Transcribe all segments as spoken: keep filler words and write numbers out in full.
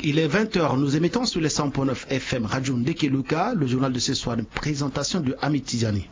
Il est vingt heures, nous émettons sur les cent point neuf F M Radio Ndekeluka, le journal de ce soir, une présentation de Hamid Tijani.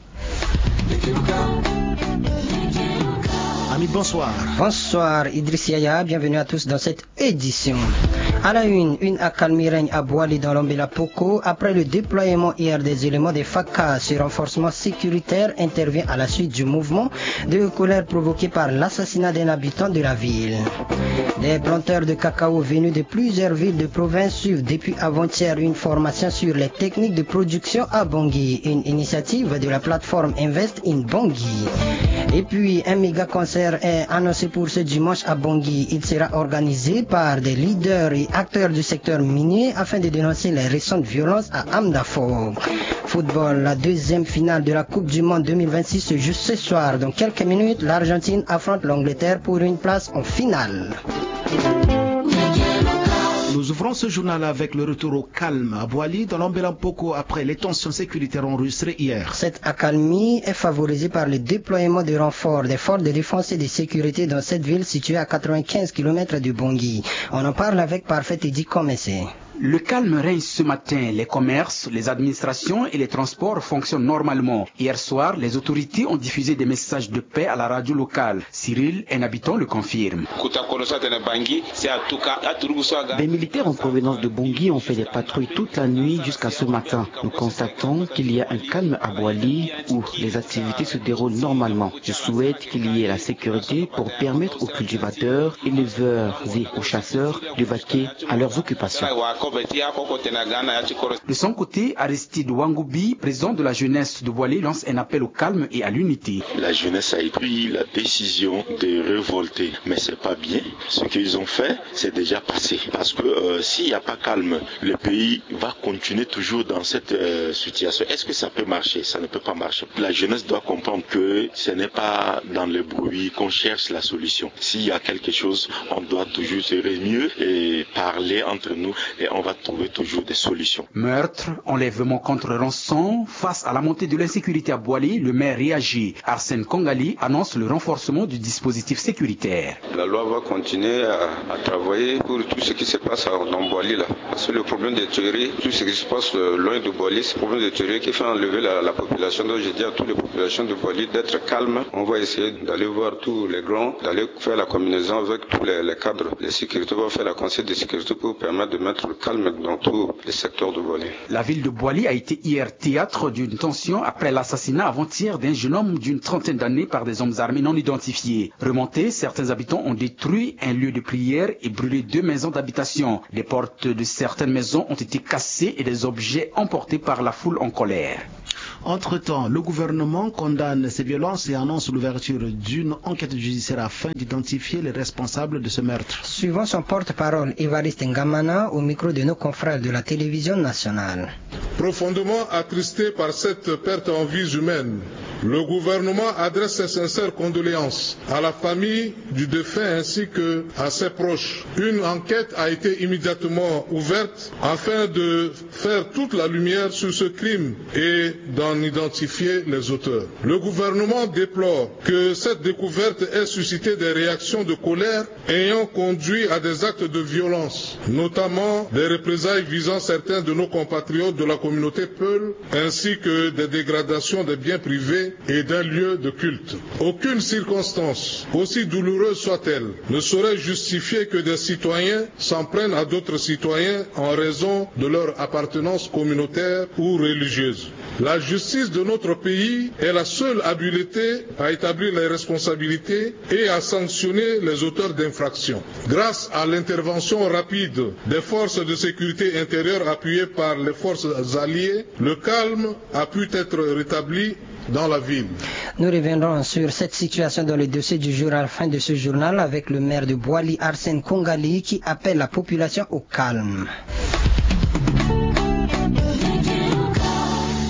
Hamid, bonsoir. Bonsoir Idriss Yaya, bienvenue à tous dans cette édition. À la une, une accalmie règne à Bouali dans l'Ombela Poko après le déploiement hier des éléments des FACA. Ce renforcement sécuritaire intervient à la suite du mouvement de colère provoqué par l'assassinat d'un habitant de la ville. Des planteurs de cacao venus de plusieurs villes de province suivent depuis avant-hier une formation sur les techniques de production à Bangui, une initiative de la plateforme Invest in Bangui. Et puis un méga concert est annoncé pour ce dimanche à Bangui. Il sera organisé par des leaders et acteurs du secteur minier afin de dénoncer les récentes violences à Amdafo. Football, la deuxième finale de la Coupe du Monde deux mille vingt-six se joue ce soir. Dans quelques minutes, l'Argentine affronte l'Angleterre pour une place en finale. Nous ouvrons ce journal avec le retour au calme à Bouali dans l'Ombela Poko après les tensions sécuritaires enregistrées hier. Cette accalmie est favorisée par le déploiement de renforts des forces de défense et de sécurité dans cette ville située à quatre-vingt-quinze kilomètres de Bangui. On en parle avec Parfait Eddy Komessé. Le calme règne ce matin. Les commerces, les administrations et les transports fonctionnent normalement. Hier soir, les autorités ont diffusé des messages de paix à la radio locale. Cyril, un habitant, le confirme. Des militaires en provenance de Bangui ont fait des patrouilles toute la nuit jusqu'à ce matin. Nous constatons qu'il y a un calme à Bouali où les activités se déroulent normalement. Je souhaite qu'il y ait la sécurité pour permettre aux cultivateurs, éleveurs et aux chasseurs de vaquer à leurs occupations. De son côté, Aristide Wangoubi, président de la jeunesse de Bouali, lance un appel au calme et à l'unité. La jeunesse a pris la décision de révolter, mais c'est pas bien. Ce qu'ils ont fait, c'est déjà passé. Parce que euh, s'il n'y a pas calme, le pays va continuer toujours dans cette euh, situation. Est-ce que ça peut marcher? Ça ne peut pas marcher. La jeunesse doit comprendre que ce n'est pas dans le bruit qu'on cherche la solution. S'il y a quelque chose, on doit toujours se mieux et parler entre nous et on va trouver toujours des solutions. Meurtre, enlèvement contre rançon, face à la montée de l'insécurité à Bouali, le maire réagit. Arsène Kongali annonce le renforcement du dispositif sécuritaire. La loi va continuer à, à travailler pour tout ce qui se passe dans Bouali là. Parce que le problème de tuerie, tout ce qui se passe loin de Bouali, c'est le problème de tuerie qui fait enlever la, la population. Donc je dis à toutes les populations de Bouali d'être calmes. On va essayer d'aller voir tous les grands, d'aller faire la combinaison avec tous les, les cadres de sécurité. On va faire la conseil de sécurité pour permettre de mettre le calme dans tous les secteurs de Bouali. La ville de Bouali a été hier théâtre d'une tension après l'assassinat avant-hier d'un jeune homme d'une trentaine d'années par des hommes armés non identifiés. Remontés, certains habitants ont détruit un lieu de prière et brûlé deux maisons d'habitation. Des portes de certaines maisons ont été cassées et des objets emportés par la foule en colère. Entre-temps, le gouvernement condamne ces violences et annonce l'ouverture d'une enquête judiciaire afin d'identifier les responsables de ce meurtre. Suivant son porte-parole Évariste Ngamana au micro de nos confrères de la télévision nationale. Profondément attristé par cette perte en vies humaines, le gouvernement adresse ses sincères condoléances à la famille du défunt ainsi que à ses proches. Une enquête a été immédiatement ouverte afin de faire toute la lumière sur ce crime et d'en identifier les auteurs. Le gouvernement déplore que cette découverte ait suscité des réactions de colère ayant conduit à des actes de violence, notamment des représailles visant certains de nos compatriotes de la communauté Peul, ainsi que des dégradations des biens privés et d'un lieu de culte. Aucune circonstance, aussi douloureuse soit-elle, ne saurait justifier que des citoyens s'en prennent à d'autres citoyens en raison de leur appartenance communautaire ou religieuse. La justice de notre pays est la seule habilitée à établir les responsabilités et à sanctionner les auteurs d'infractions. Grâce à l'intervention rapide des forces de sécurité intérieure appuyées par les forces alliées, le calme a pu être rétabli dans la ville. Nous reviendrons sur cette situation dans le dossier du jour à la fin de ce journal avec le maire de Bouali, Arsène Kongali, qui appelle la population au calme. Le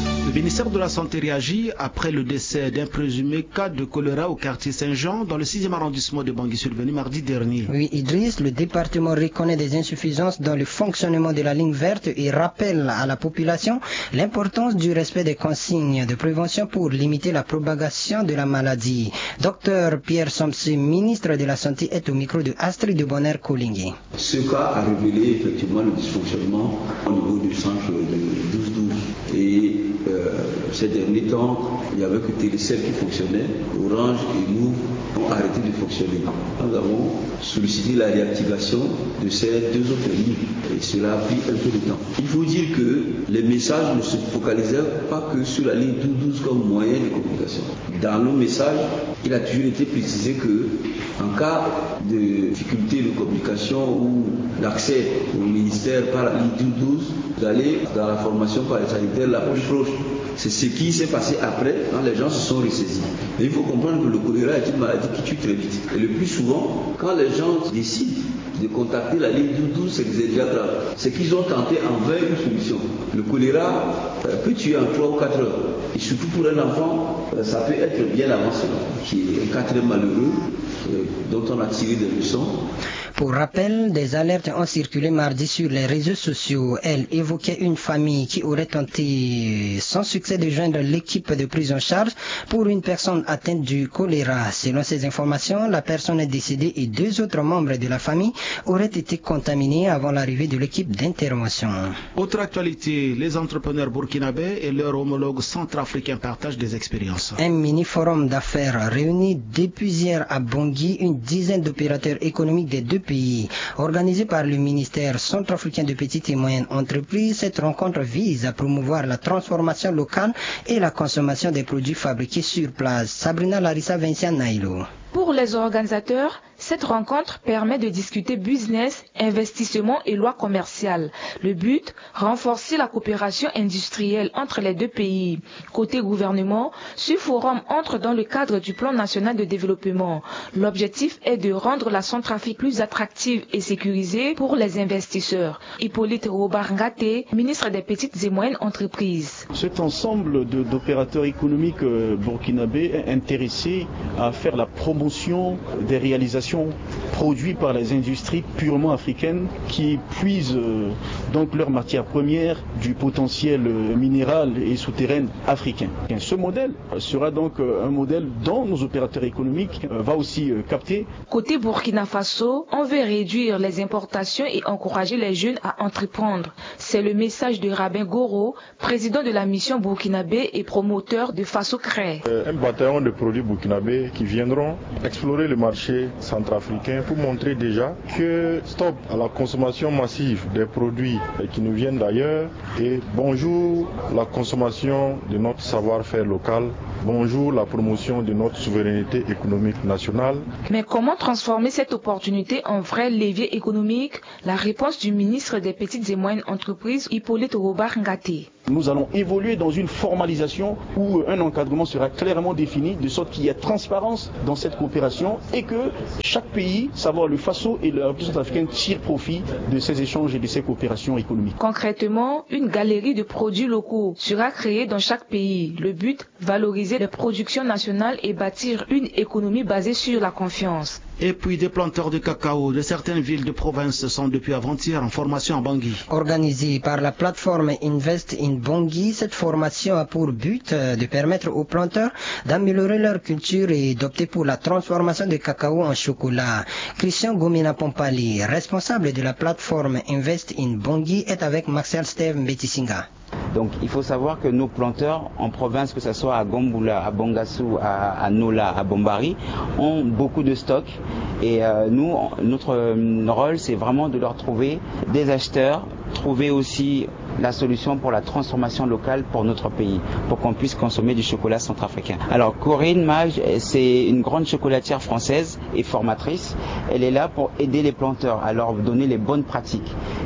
ministère de la Santé réagit après le décès d'un présumé cas de choléra au quartier Saint-Jean dans le sixième arrondissement de Bangui survenu mardi dernier. Oui, Idriss, le département reconnaît des insuffisances dans le fonctionnement de la ligne verte et rappelle à la population l'importance du respect des consignes de prévention pour limiter la propagation de la maladie. Docteur Pierre Somsé, ministre de la Santé, est au micro de Astrid de Bonner-Kolingui. Ce cas a révélé effectivement le dysfonctionnement au niveau du centre de douze douze. Et euh, ces derniers temps, il n'y avait que Télécel qui fonctionnait. Orange et nous ont arrêté de fonctionner. Nous avons sollicité la réactivation de ces deux autres lignes et cela a pris un peu de temps. Il faut dire que les messages ne se focalisaient pas que sur la ligne douze douze comme moyen de communication. Dans nos messages, il a toujours été précisé que en cas de difficulté de communication ou d'accès au ministère par la ligne douze douze, vous allez dans la formation par les sanitaires la plus proche. C'est ce qui s'est passé après quand les gens se sont ressaisis. Mais il faut comprendre que le choléra est une maladie qui tue très vite. Et le plus souvent, quand les gens décident de contacter la ligne douze douze, c'est que c'est déjà grave. C'est qu'ils ont tenté en vain une solution. Le choléra peut tuer en trois ou quatre heures. Et surtout pour un enfant, ça peut être bien avant cela, qui est un cas très malheureux, dont on a tiré des leçons. Pour rappel, des alertes ont circulé mardi sur les réseaux sociaux. Elle évoquait une famille qui aurait tenté sans succès de joindre l'équipe de prise en charge pour une personne atteinte du choléra. Selon ces informations, la personne est décédée et deux autres membres de la famille auraient été contaminés avant l'arrivée de l'équipe d'intervention. Autre actualité, les entrepreneurs burkinabés et leurs homologues centrafricains partagent des expériences. Un mini-forum d'affaires réuni depuis hier à Bangui une dizaine d'opérateurs économiques des deux pays. Organisé par le ministère centrafricain de petites et moyennes entreprises, cette rencontre vise à promouvoir la transformation locale et la consommation des produits fabriqués sur place. Sabrina Larissa Vincent Naïlo. Pour les organisateurs, cette rencontre permet de discuter business, investissement et loi commerciale. Le but, renforcer la coopération industrielle entre les deux pays. Côté gouvernement, ce forum entre dans le cadre du plan national de développement. L'objectif est de rendre la Centrafrique plus attractive et sécurisée pour les investisseurs. Hippolyte Robarngate, ministre des petites et moyennes entreprises. Cet ensemble de, d'opérateurs économiques burkinabés est intéressé à faire la promotion des réalisations produites par les industries purement africaines qui puisent euh, donc leurs matières premières du potentiel euh, minéral et souterrain africain. Et ce modèle sera donc euh, un modèle dont nos opérateurs économiques euh, va aussi euh, capter. Côté Burkina Faso, on veut réduire les importations et encourager les jeunes à entreprendre. C'est le message de Rabin Goro, président de la mission burkinabé et promoteur de Faso Cré. Un bataillon de produits burkinabés qui viendront explorer le marché centrafricain pour montrer déjà que stop à la consommation massive des produits qui nous viennent d'ailleurs et bonjour la consommation de notre savoir-faire local, bonjour la promotion de notre souveraineté économique nationale. Mais comment transformer cette opportunité en vrai levier économique? La réponse du ministre des petites et moyennes entreprises, Hippolyte Robarngate. Nous allons évoluer dans une formalisation où un encadrement sera clairement défini de sorte qu'il y ait transparence dans cette coopération et que chaque pays, savoir le Faso et la République centrafricaine, tirent profit de ces échanges et de ces coopérations économiques. Concrètement, une galerie de produits locaux sera créée dans chaque pays. Le but, valoriser les productions nationales et bâtir une économie basée sur la confiance. Et puis des planteurs de cacao de certaines villes de province sont depuis avant-hier en formation à Bangui. Organisée par la plateforme Invest in Bangui, cette formation a pour but de permettre aux planteurs d'améliorer leur culture et d'opter pour la transformation de cacao en chocolat. Christian Gomina Pompali, responsable de la plateforme Invest in Bangui, est avec Marcel Steve Mbetisinga. Donc il faut savoir que nos planteurs en province, que ce soit à Gomboula, à Bangassou, à, à Nola, à Bombari, ont beaucoup de stocks. Et euh, nous, notre euh, rôle, c'est vraiment de leur trouver des acheteurs, trouver aussi la solution pour la transformation locale pour notre pays, pour qu'on puisse consommer du chocolat centrafricain. Alors Corinne Mage, c'est une grande chocolatière française et formatrice. Elle est là pour aider les planteurs à leur donner les bonnes pratiques.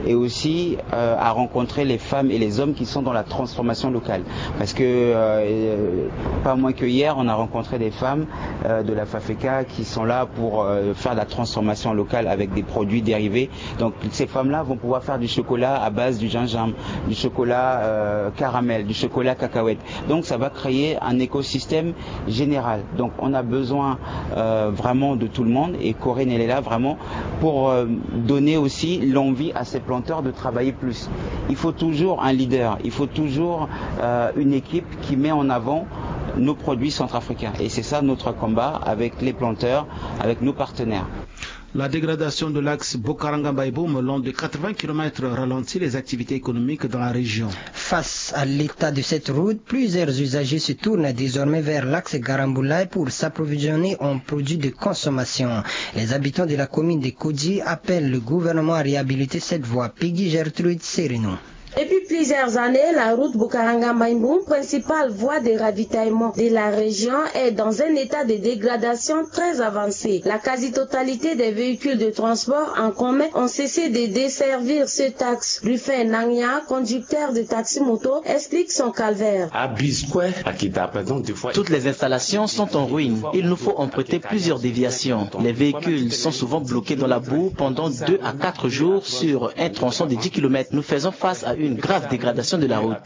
et aussi euh, à rencontrer les femmes et les hommes qui sont dans la transformation locale. Parce que euh, pas moins que hier, on a rencontré des femmes euh, de la FAFECA qui sont là pour euh, faire de la transformation locale avec des produits dérivés. Donc ces femmes-là vont pouvoir faire du chocolat à base du gingembre, du chocolat euh, caramel, du chocolat cacahuète. Donc ça va créer un écosystème général. Donc on a besoin euh, vraiment de tout le monde, et Corinne elle est là vraiment pour euh, donner aussi l'envie à ces planteurs de travailler plus. Il faut toujours un leader, il faut toujours euh, une équipe qui met en avant nos produits centrafricains. Et c'est ça notre combat avec les planteurs, avec nos partenaires. La dégradation de l'axe Bokaranga-Baïboum long de quatre-vingts kilomètres ralentit les activités économiques dans la région. Face à l'état de cette route, plusieurs usagers se tournent désormais vers l'axe Garamboulaye pour s'approvisionner en produits de consommation. Les habitants de la commune de Kodji appellent le gouvernement à réhabiliter cette voie. Peggy Gertrude Sereno. Depuis plusieurs années, la route Bokaranga-Baïboum, principale voie de ravitaillement de la région, est dans un état de dégradation très avancé. La quasi-totalité des véhicules de transport en commun ont cessé de desservir cet axe. Rufin Nangya, conducteur de taxi-moto, explique son calvaire. Toutes les installations sont en ruine. Il nous faut emprunter plusieurs déviations. Les véhicules sont souvent bloqués dans la boue pendant deux à quatre jours sur un tronçon de dix kilomètres. Nous faisons face à une une grave dégradation de la route.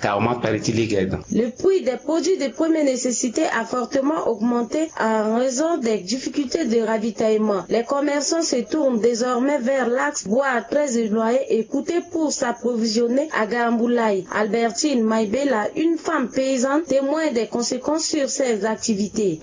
Le prix des produits de première nécessité a fortement augmenté en raison des difficultés de ravitaillement. Les commerçants se tournent désormais vers l'axe bois très éloigné et coûté pour s'approvisionner à Garamboulaye. Albertine Maïbela, une femme paysanne, témoin des conséquences sur ses activités.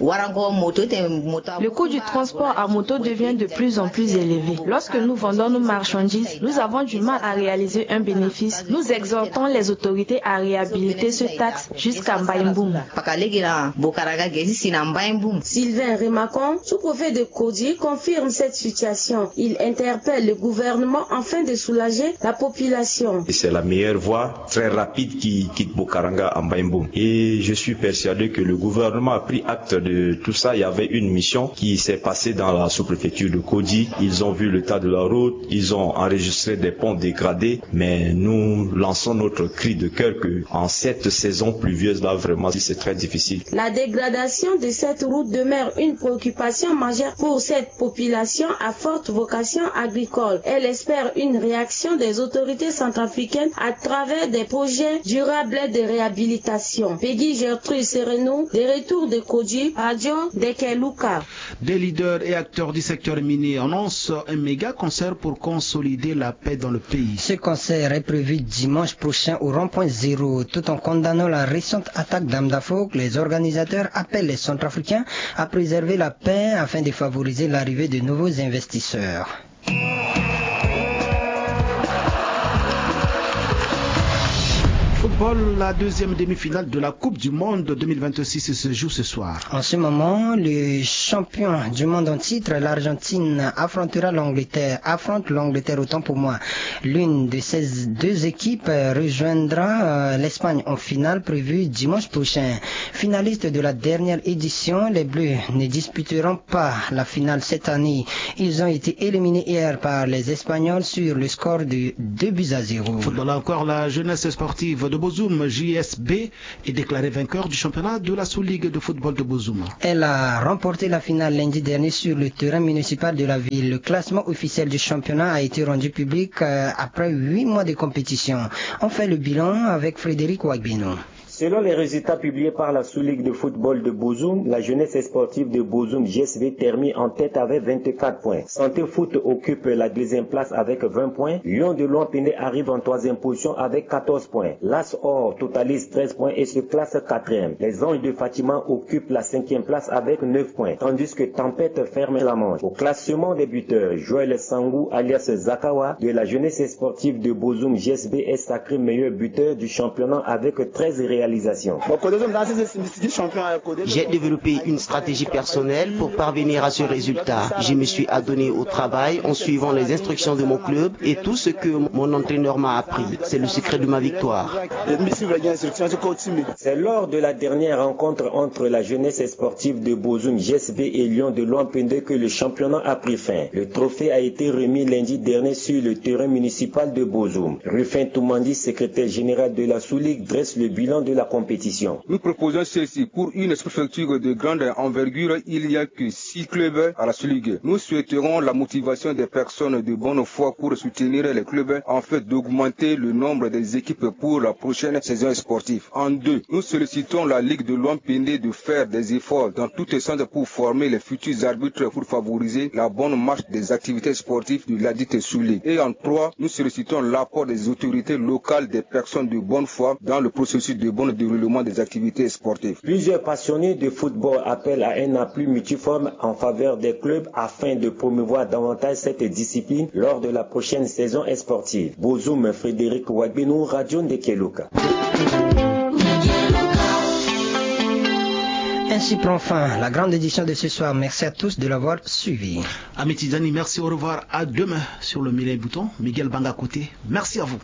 Le coût du transport à moto devient de plus en plus élevé. Lorsque nous vendons nos marchandises, nous avons du mal à réaliser un bénéfice. Nous exhortons les autorités à réhabiliter ce taxe jusqu'à Baïboum. Sylvain Rimakon, sous-préfet de Kodji, confirme cette situation. Il interpelle le gouvernement afin de soulager la population. C'est la meilleure voie très rapide qui quitte Bokaranga en Baïboum. Et je suis persuadé que le gouvernement a pris acte de tout ça. Il y avait une mission qui s'est passée dans la sous-préfecture de Kodji. Ils ont vu l'état de la route, ils ont enregistré des ponts dégradés, mais nous lançons notre cri de cœur que en cette saison pluvieuse là vraiment c'est très difficile. La dégradation de cette route demeure une préoccupation majeure pour cette population à forte vocation agricole. Elle espère une réaction des autorités centrafricaines à travers des projets durables de réhabilitation. Peggy Gertrude Sereno, des retours de Kodji, Radio Dekeluka. Des leaders et acteurs du secteur minier annoncent un méga concert pour consolider la paix dans le pays. Ce concert est prévu dimanche prochain au rond-point zéro. Tout en condamnant la récente attaque d'Amdafok, les organisateurs appellent les Centrafricains à préserver la paix afin de favoriser l'arrivée de nouveaux investisseurs. Football, la deuxième demi-finale de la Coupe du Monde deux mille vingt-six se joue ce soir. En ce moment, le champion du monde en titre, l'Argentine, affrontera l'Angleterre, affronte l'Angleterre autant pour moi. L'une de ces deux équipes rejoindra l'Espagne en finale prévue dimanche prochain. Finalistes de la dernière édition, les Bleus ne disputeront pas la finale cette année. Ils ont été éliminés hier par les Espagnols sur le score de deux buts à zéro. Football encore, la jeunesse sportive de Bozoum, J S B, est déclarée vainqueur du championnat de la sous-ligue de football de Bozoum. Elle a remporté la finale lundi dernier sur le terrain municipal de la ville. Le classement officiel du championnat a été rendu public euh, après huit mois de compétition. On fait le bilan avec Frédéric Ouagbino. Selon les résultats publiés par la sous-ligue de football de Bozoum, la jeunesse sportive de Bozoum J S B termine en tête avec vingt-quatre points. Santé Foot occupe la deuxième place avec vingt points. Lyon de Longpéné arrive en troisième position avec quatorze points. L'As Or totalise treize points et se classe quatrième. Les Anges de Fatima occupent la cinquième place avec neuf points, tandis que Tempête ferme la manche. Au classement des buteurs, Joël Sangou alias Zakawa de la jeunesse sportive de Bozoum J S B est sacré meilleur buteur du championnat avec treize réalisations réalisations. J'ai développé une stratégie personnelle pour parvenir à ce résultat. Je me suis adonné au travail en suivant les instructions de mon club et tout ce que mon entraîneur m'a appris. C'est le secret de ma victoire. C'est lors de la dernière rencontre entre la jeunesse sportive de Bozoum G S B et Lyon de Lompende que le championnat a pris fin. Le trophée a été remis lundi dernier sur le terrain municipal de Bozoum. Rufin Toumandi, secrétaire général de la Sous-Ligue, dresse le bilan de la compétition. Nous proposons ceci. Pour une structure de grande envergure, il n'y a que six clubs à la Sous-Ligue. Nous souhaiterons la motivation des personnes de bonne foi pour soutenir les clubs en fait d'augmenter le nombre des équipes pour la prochaine saison sportive. En deux, nous sollicitons la Ligue de Lompende de faire des efforts dans tous les sens pour former les futurs arbitres pour favoriser la bonne marche des activités sportives de la dite Sous-Ligue. Et en trois, nous sollicitons l'apport des autorités locales, des personnes de bonne foi dans le processus de bon déroulement des activités sportives. Plusieurs passionnés de football appellent à un appui multiforme en faveur des clubs afin de promouvoir davantage cette discipline lors de la prochaine saison sportive. Bozoum, Frédéric Ouagbenou, Radio Ndekeluka. Ainsi prend fin la grande édition de ce soir. Merci à tous de l'avoir suivi. Amity Dani, merci, au revoir, à demain sur le Mille et Bouton. Miguel Banga côté, merci à vous.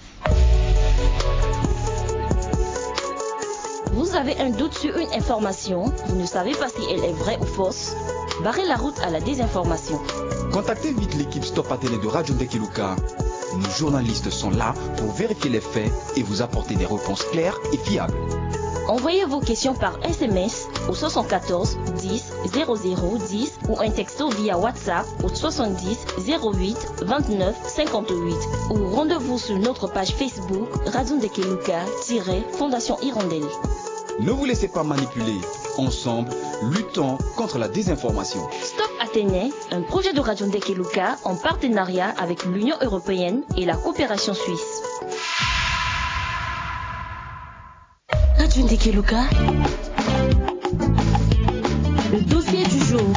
Vous avez un doute sur une information, vous ne savez pas si elle est vraie ou fausse? Barrez la route à la désinformation. Contactez vite l'équipe Stop Atene de Radio Ndekeluka. Nos journalistes sont là pour vérifier les faits et vous apporter des réponses claires et fiables. Envoyez vos questions par S M S au soixante-quatorze dix zéro zéro dix ou un texto via WhatsApp au soixante-dix zéro huit vingt-neuf cinquante-huit ou rendez-vous sur notre page Facebook Radio Ndekeluka-Fondation Hirondelle. Ne vous laissez pas manipuler. Ensemble, luttons contre la désinformation. Stop Athénée, un projet de Radio Ndekeluka en partenariat avec l'Union européenne et la coopération suisse. Radio Ndekeluka, le dossier du jour.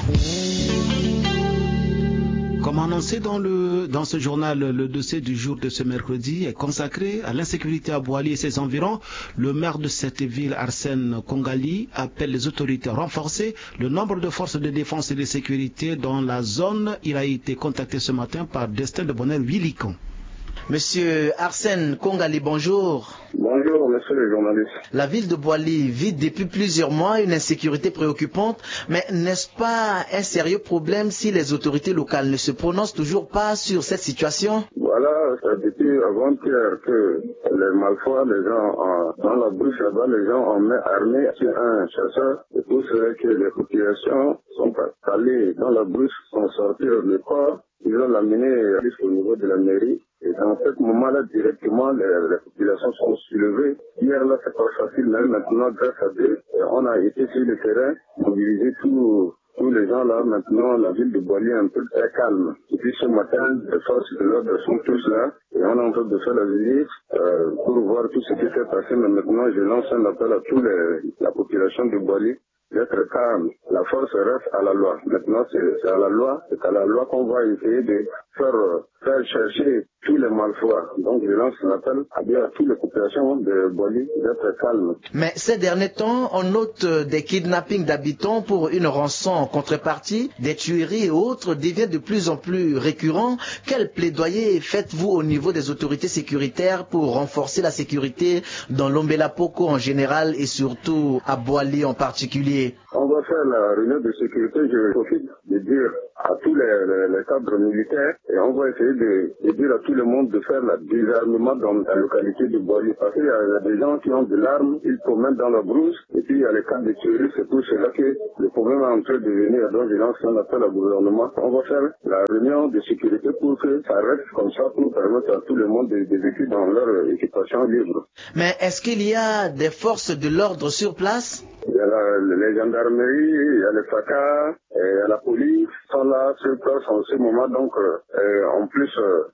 Comme annoncé dans, le, dans ce journal, le dossier du jour de ce mercredi est consacré à l'insécurité à Boali et ses environs. Le maire de cette ville, Arsène Kongali, appelle les autorités à renforcer le nombre de forces de défense et de sécurité dans la zone. Il a été contacté ce matin par Destin de Bonheur Willicon. Monsieur Arsène Kongali, bonjour. Bonjour, monsieur le journaliste. La ville de Boali vit depuis plusieurs mois une insécurité préoccupante, mais n'est-ce pas un sérieux problème si les autorités locales ne se prononcent toujours pas sur cette situation? Voilà, depuis avant-hier que les malfrats, les gens en, dans la brousse là-bas, les gens en main armée sur un chasseur, et tout cela que les populations sont allées dans la brousse, sont sorties le corps, ils ont l'amené jusqu'au niveau de la mairie. Et dans ce moment-là, directement, les, les populations sont soulevées. Hier, là, c'est pas facile, même maintenant, grâce à Dieu, on a été sur le terrain, mobilisé tous tous les gens là. Maintenant, la ville de Boali est un peu très calme. Depuis ce matin, les forces de l'ordre sont tous là, et on est en train de faire la visite euh, pour voir tout ce qui s'est passé. Mais maintenant, je lance un appel à toute la population de Boali d'être calme. La force reste à la loi. Maintenant, c'est à la loi, c'est à la loi qu'on va essayer de faire, faire chercher tous les malfrats. Donc, je lance l'appel à dire à toutes les populations de Boali d'être calmes. Mais ces derniers temps, on note des kidnappings d'habitants pour une rançon en contrepartie, des tueries et autres deviennent de plus en plus récurrents. Quel plaidoyer faites-vous au niveau des autorités sécuritaires pour renforcer la sécurité dans l'Ombela Poko en général et surtout à Boali en particulier? On va faire la réunion de sécurité. Je profite de dire à tous les, les, les cadres militaires et on va essayer de, de dire à tout le monde de faire le désarmement dans la localité de Boali. Parce qu'il y a des gens qui ont de l'arme, ils promènent dans la brousse et puis il y a les cas de tuerie. C'est pour cela que le problème est en train de venir. Donc je lance un appel au gouvernement. On va faire la réunion de sécurité pour que ça reste comme ça, pour permettre à tout le monde de, de vécu dans leur équipation libre. Mais est-ce qu'il y a des forces de l'ordre sur place? Il y a la, les gendarmeries, il y a les F A C A, et il y a la police, sont là sur place en ce moment. Donc, euh, en plus,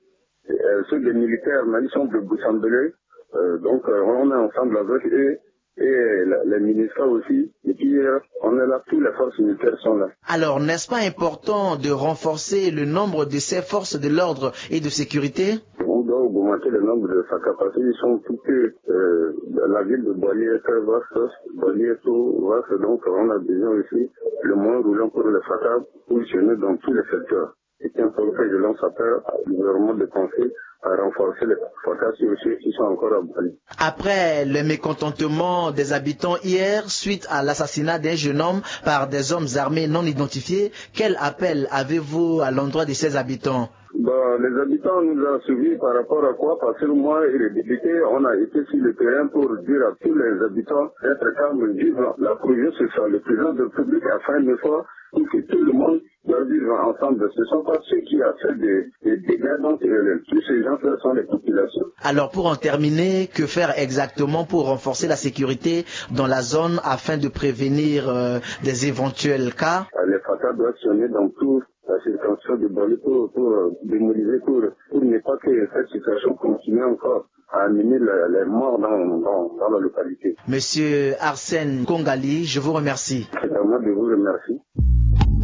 euh, ceux des militaires, mais ils sont de Boussamblé. Euh, donc, euh, on est ensemble avec eux et les ministres aussi. Et puis, euh, on est là, toutes les forces militaires sont là. Alors, n'est-ce pas important de renforcer le nombre de ces forces de l'ordre et de sécurité? On doit augmenter le nombre de FACA parce qu'ils sont tout que euh, la ville de Boali est très vaste, Boali est tout vaste, donc on a besoin aussi le moins roulant pour les FACA positionnés dans tous les secteurs. C'est un projet que je lance appel au gouvernement de penser à renforcer les FACA sur ceux qui sont encore à Boali. Après le mécontentement des habitants hier suite à l'assassinat d'un jeune homme par des hommes armés non identifiés, quel appel avez-vous à l'endroit de ces habitants? Bah, les habitants nous ont suivis par rapport à quoi? Parce que moi et les députés, on a été sur le terrain pour dire à tous les habitants d'être calmes, vivre la cohésion sociale. Le président de la République a fait un effort pour que tout le monde doit vivre ensemble. Ce ne sont pas ceux qui ont fait des, des dégâts, donc tous ces gens sont les populations. Alors pour en terminer, que faire exactement pour renforcer la sécurité dans la zone afin de prévenir euh, des éventuels cas? Les FACA doivent sonner dans tout la circonscription de Boali pour, pour euh, démoliser, pour, pour ne pas que cette situation continue encore à amener les, les morts dans, dans, dans la localité. Monsieur Arsène Kongali, je vous remercie. C'est à moi de vous remercier.